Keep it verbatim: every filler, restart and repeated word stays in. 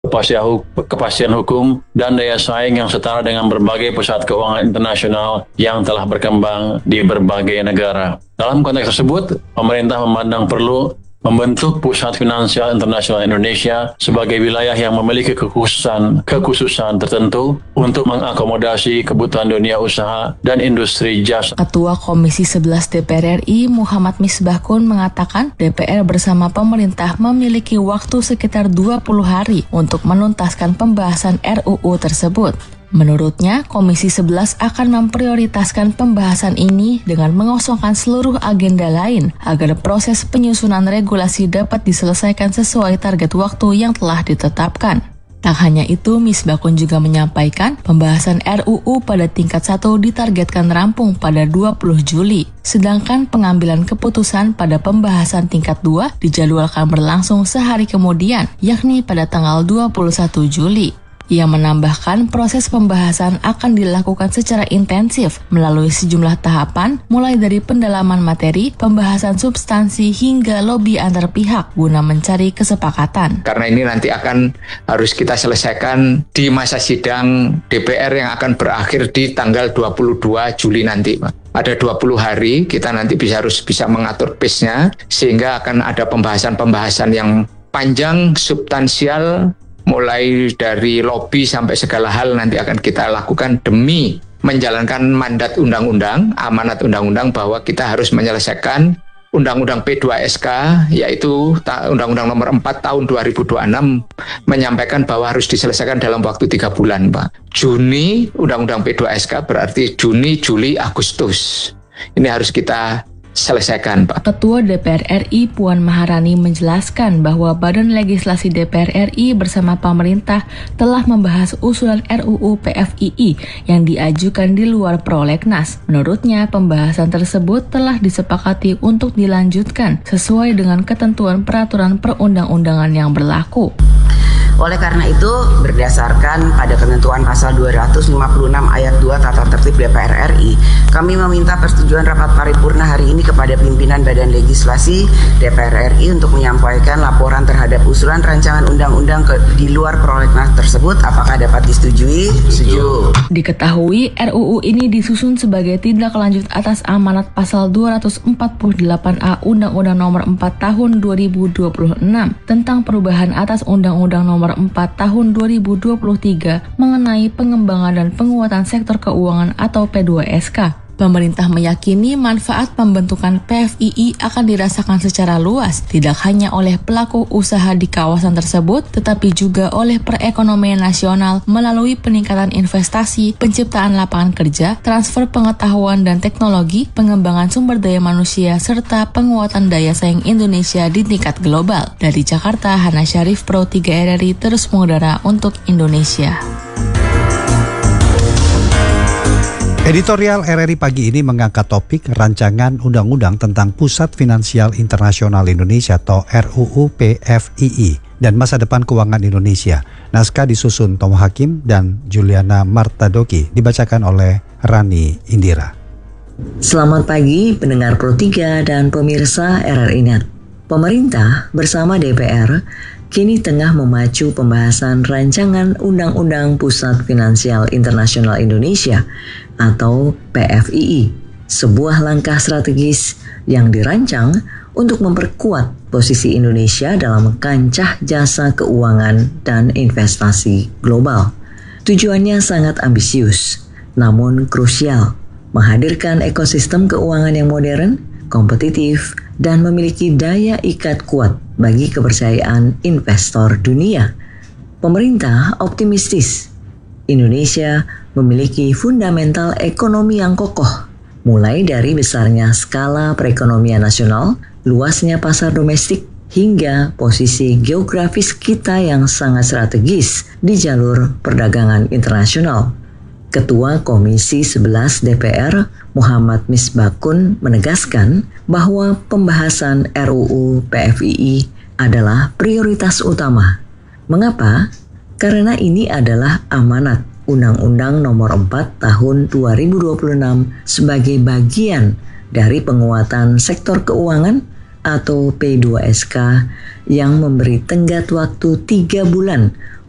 kepastian hu- kepastian hukum, dan daya saing yang setara dengan berbagai pusat keuangan internasional yang telah berkembang di berbagai negara. Dalam konteks tersebut, pemerintah memandang perlu membentuk Pusat Finansial Internasional Indonesia sebagai wilayah yang memiliki kekhususan kekhususan tertentu untuk mengakomodasi kebutuhan dunia usaha dan industri jasa. Ketua Komisi sebelas D P R R I Muhammad Misbahkun mengatakan D P R bersama pemerintah memiliki waktu sekitar dua puluh hari untuk menuntaskan pembahasan R U U tersebut. Menurutnya, Komisi sebelas akan memprioritaskan pembahasan ini dengan mengosongkan seluruh agenda lain agar proses penyusunan regulasi dapat diselesaikan sesuai target waktu yang telah ditetapkan. Tak hanya itu, Misbahkun juga menyampaikan pembahasan R U U pada tingkat satu ditargetkan rampung pada dua puluh Juli, sedangkan pengambilan keputusan pada pembahasan tingkat dua dijadwalkan berlangsung sehari kemudian, yakni pada tanggal dua puluh satu Juli. Ia menambahkan proses pembahasan akan dilakukan secara intensif melalui sejumlah tahapan, mulai dari pendalaman materi, pembahasan substansi, hingga lobi antar pihak guna mencari kesepakatan. Karena ini nanti akan harus kita selesaikan di masa sidang D P R yang akan berakhir di tanggal dua puluh dua Juli nanti, Pak. Ada dua puluh hari, kita nanti bisa harus bisa mengatur pace-nya, sehingga akan ada pembahasan-pembahasan yang panjang, substansial, mulai dari lobby sampai segala hal nanti akan kita lakukan demi menjalankan mandat undang-undang, amanat undang-undang bahwa kita harus menyelesaikan Undang-Undang P dua S K, yaitu Undang-Undang Nomor empat Tahun dua ribu dua puluh enam, menyampaikan bahwa harus diselesaikan dalam waktu tiga bulan, Pak. Juni, Undang-Undang P dua S K berarti Juni, Juli, Agustus. Ini harus kita selesaikan, Pak. Ketua D P R R I Puan Maharani menjelaskan bahwa Badan Legislasi D P R R I bersama pemerintah telah membahas usulan R U U P F I I yang diajukan di luar prolegnas. Menurutnya, pembahasan tersebut telah disepakati untuk dilanjutkan sesuai dengan ketentuan peraturan perundang-undangan yang berlaku. Oleh karena itu, berdasarkan pada ketentuan pasal dua ratus lima puluh enam ayat dua Tata Tertib D P R R I, kami meminta persetujuan rapat paripurna hari ini kepada pimpinan Badan Legislasi D P R R I untuk menyampaikan laporan terhadap usulan rancangan undang-undang ke, di luar prolegnas tersebut. Apakah dapat disetujui? Setuju. Diketahui R U U ini disusun sebagai tindak lanjut atas amanat pasal dua ratus empat puluh delapan A Undang-Undang Nomor empat Tahun dua ribu dua puluh enam tentang perubahan atas Undang-Undang Nomor empat Tahun dua ribu dua puluh tiga mengenai pengembangan dan penguatan sektor keuangan atau P dua S K. Pemerintah meyakini manfaat pembentukan P F I I akan dirasakan secara luas, tidak hanya oleh pelaku usaha di kawasan tersebut, tetapi juga oleh perekonomian nasional melalui peningkatan investasi, penciptaan lapangan kerja, transfer pengetahuan dan teknologi, pengembangan sumber daya manusia, serta penguatan daya saing Indonesia di tingkat global. Dari Jakarta, Hana Syarif, Pro tiga R R I, terus mengudara untuk Indonesia. Editorial R R I pagi ini mengangkat topik rancangan undang-undang tentang Pusat Finansial Internasional Indonesia atau R U U P F I I dan masa depan keuangan Indonesia. Naskah disusun Tom Hakim dan Juliana Martadoki, dibacakan oleh Rani Indira. Selamat pagi pendengar Pro tiga dan pemirsa R R I Net. Pemerintah bersama D P R kini tengah memacu pembahasan rancangan Undang-Undang Pusat Finansial Internasional Indonesia atau P F I I, sebuah langkah strategis yang dirancang untuk memperkuat posisi Indonesia dalam kancah jasa keuangan dan investasi global. Tujuannya sangat ambisius, namun krusial, menghadirkan ekosistem keuangan yang modern, kompetitif, dan memiliki daya ikat kuat bagi kepercayaan investor dunia. Pemerintah optimistis Indonesia memiliki fundamental ekonomi yang kokoh, mulai dari besarnya skala perekonomian nasional, luasnya pasar domestik, hingga posisi geografis kita yang sangat strategis di jalur perdagangan internasional. Ketua Komisi sebelas D P R Muhammad Misbahkun menegaskan bahwa pembahasan R U U P F I I adalah prioritas utama. Mengapa? Karena ini adalah amanat Undang-Undang Nomor empat Tahun dua ribu dua puluh enam sebagai bagian dari penguatan sektor keuangan atau P dua S K yang memberi tenggat waktu tiga bulan